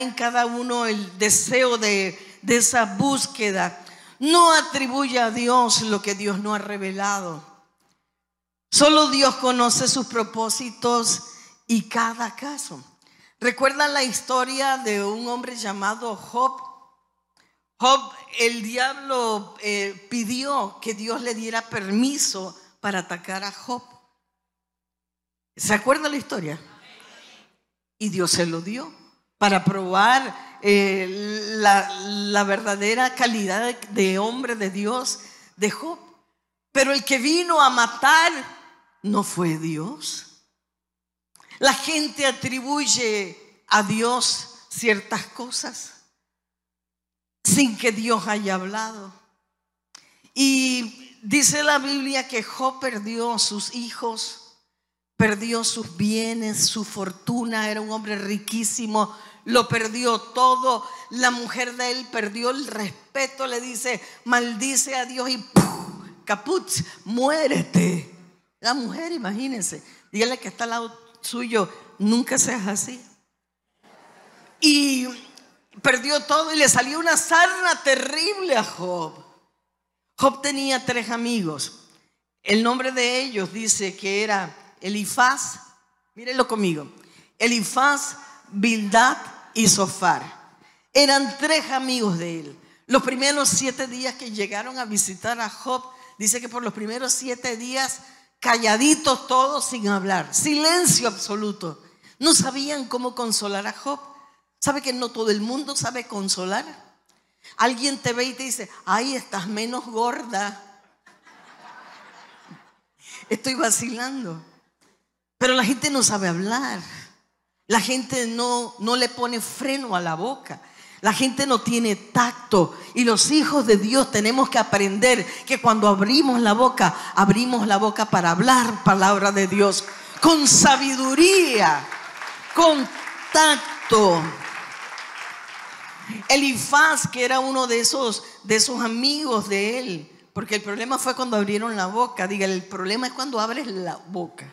en cada uno el deseo de esa búsqueda. No atribuye a Dios lo que Dios no ha revelado. Solo Dios conoce sus propósitos y cada caso. ¿Recuerdan la historia de un hombre llamado Job? Job, el diablo pidió que Dios le diera permiso para atacar a Job. ¿Se acuerda la historia? Y Dios se lo dio para probar la verdadera calidad de hombre de Dios de Job. Pero el que vino a matar no fue Dios. La gente atribuye a Dios ciertas cosas sin que Dios haya hablado. Y dice la Biblia que Job perdió sus hijos, perdió sus bienes, su fortuna. Era un hombre riquísimo, lo perdió todo. La mujer de él perdió el respeto, le dice: maldice a Dios y ¡puf! Caput, muérete. La mujer, imagínense, dígale que está al lado suyo: nunca seas así. Y perdió todo y le salió una sarna terrible a Job. Job tenía 3 amigos. El nombre de ellos dice que era Elifaz, mírenlo conmigo, Elifaz, Bildad y Zofar. Eran 3 amigos de él. Los primeros 7 días que llegaron a visitar a Job, dice que por los primeros 7 días calladitos todos sin hablar, silencio absoluto. No sabían cómo consolar a Job. ¿Sabe que no todo el mundo sabe consolar? Alguien te ve y te dice: ay, estás menos gorda. Estoy vacilando. Pero la gente no sabe hablar. La gente no le pone freno a la boca. La gente no tiene tacto. Y los hijos de Dios tenemos que aprender que cuando abrimos la boca para hablar palabra de Dios con sabiduría, con tacto. Elifaz, que era uno de esos amigos de él, porque el problema fue cuando abrieron la boca. Diga, el problema es cuando abres la boca.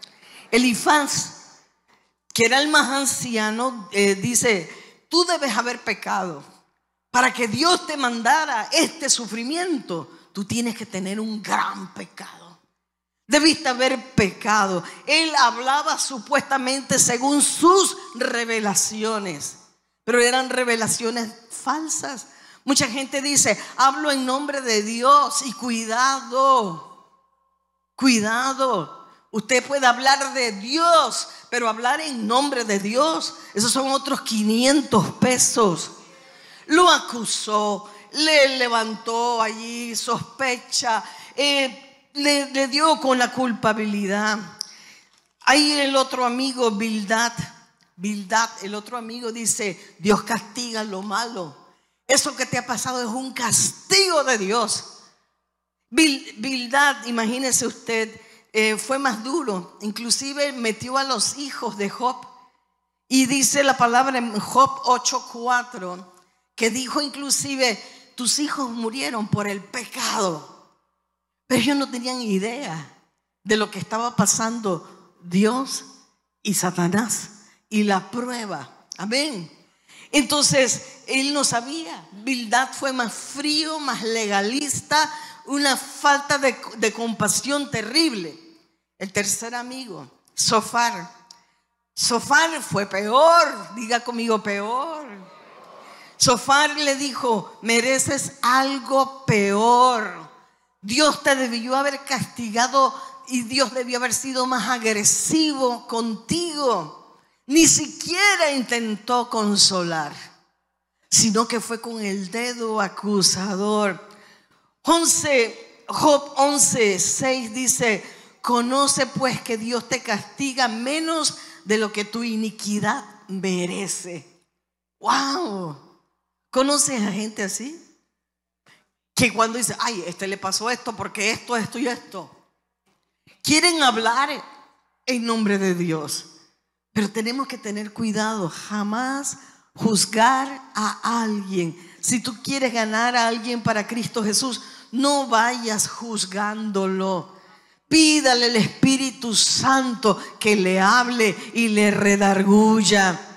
Elifaz, que era el más anciano, dice: tú debes haber pecado. Para que Dios te mandara este sufrimiento, tú tienes que tener un gran pecado. Debiste haber pecado. Él hablaba supuestamente según sus revelaciones, pero eran revelaciones falsas. Mucha gente dice: hablo en nombre de Dios. Y cuidado, cuidado. Usted puede hablar de Dios, pero hablar en nombre de Dios, esos son otros 500 pesos. Lo acusó, le levantó allí sospecha, le dio con la culpabilidad. Ahí el otro amigo, Bildad, el otro amigo dice: Dios castiga lo malo. Eso que te ha pasado es un castigo de Dios. Bildad, imagínese usted, fue más duro. Inclusive metió a los hijos de Job. Y dice la palabra en Job 8:4 que dijo inclusive: tus hijos murieron por el pecado. Pero ellos no tenían idea de lo que estaba pasando Dios y Satanás y la prueba. Amén. Entonces él no sabía. Bildad fue más frío, más legalista, una falta de compasión terrible. El tercer amigo, Zofar. Zofar fue peor. Diga conmigo: peor. Zofar le dijo: mereces algo peor. Dios te debió haber castigado y Dios debió haber sido más agresivo contigo. Ni siquiera intentó consolar, sino que fue con el dedo acusador. Job 11:6 dice: conoce pues que Dios te castiga menos de lo que tu iniquidad merece. ¡Wow! ¿Conoces a gente así? Que cuando dice: ay, le pasó esto porque esto y esto. Quieren hablar en nombre de Dios. Pero tenemos que tener cuidado, jamás juzgar a alguien. Si tú quieres ganar a alguien para Cristo Jesús, no vayas juzgándolo. Pídale al Espíritu Santo que le hable y le redarguya.